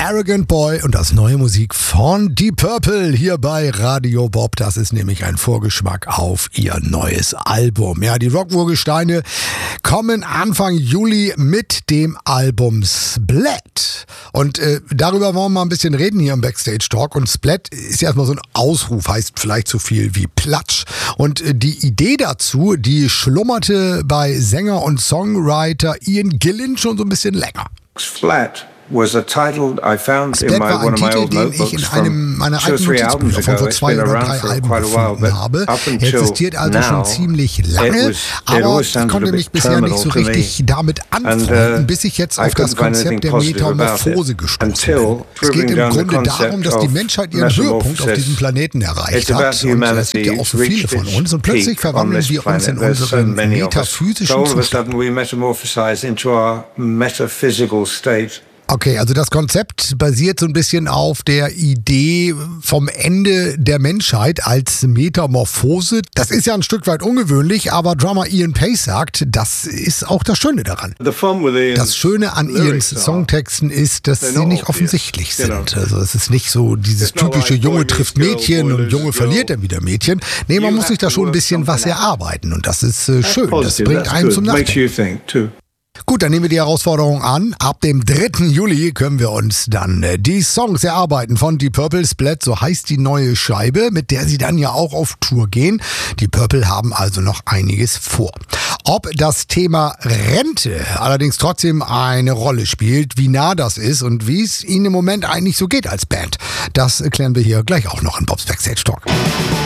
Arrogant Boy und das neue Musik von Deep Purple hier bei Radio Bob. Das ist nämlich ein Vorgeschmack auf ihr neues Album. Ja, die Rock-Urgesteine kommen Anfang Juli mit dem Album Splat. Und darüber wollen wir mal ein bisschen reden hier im Backstage Talk. Und Splat ist ja erstmal so ein Ausruf, heißt vielleicht so viel wie Platsch. Und die Idee dazu, die schlummerte bei Sänger und Songwriter Ian Gillan schon so ein bisschen länger. Splat was a title I found in war one ein of my Titel, old den ich notebooks in from einem meiner 2 or alten 3 albums Notizbücher von ago. vor It's 2 been oder around 3 for Alben quite a while, gefunden but habe. up Er until existiert also schon now, ziemlich lange, it aber always ich sounded konnte a mich bit bisher nicht terminal so to me. richtig damit anfreunden, bis ich jetzt I auf das couldn't find Konzept anything der positive about Metamorphose it gestoßen until bin. Es geht proving im down the Grunde darum, concept dass die of Menschheit ihren Höhepunkt auf diesem Planeten erreicht It's about hat. Und es gibt ja auch so viele humanity's von reached uns und plötzlich its peak on verwandeln this wir uns in planet. There's so unseren many of us. So metaphysischen all of a Zustand. sudden we metamorphosize into our metaphysical state. Okay, also das Konzept basiert so ein bisschen auf der Idee vom Ende der Menschheit als Metamorphose. Das ist ja ein Stück weit ungewöhnlich, aber Drummer Ian Pace sagt, das ist auch das Schöne daran. Das Schöne an Ians Songtexten ist, dass sie nicht offensichtlich sind. Also es ist nicht so dieses typische Junge trifft Mädchen und Junge verliert dann wieder Mädchen. Nee, man muss sich da schon ein bisschen was erarbeiten und das ist schön. Das bringt einen zum Nachdenken. Gut, dann nehmen wir die Herausforderung an. Ab dem 3. Juli können wir uns dann die Songs erarbeiten von Deep Purple. Splat, so heißt die neue Scheibe, mit der sie dann ja auch auf Tour gehen. Die Purple haben also noch einiges vor. Ob das Thema Rente allerdings trotzdem eine Rolle spielt, wie nah das ist und wie es ihnen im Moment eigentlich so geht als Band, das klären wir hier gleich auch noch in Bobs Backstage Talk.